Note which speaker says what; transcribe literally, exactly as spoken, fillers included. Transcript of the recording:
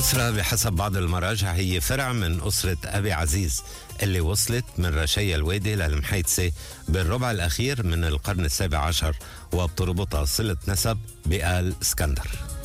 Speaker 1: الأسرة بحسب بعض المراجع هي فرع من أسرة أبي عزيز اللي وصلت من رشايا الوادي للمحيطسة بالربع الأخير من القرن السابع عشر، وبتربطها صلة نسب بآل اسكندر.